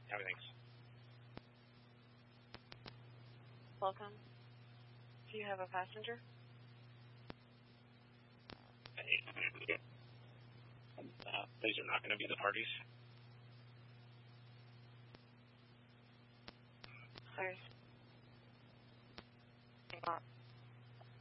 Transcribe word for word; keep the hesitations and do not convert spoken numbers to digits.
Everything's. Welcome. Do you have a passenger? Hey. Uh, these are not going to be the parties. Sorry.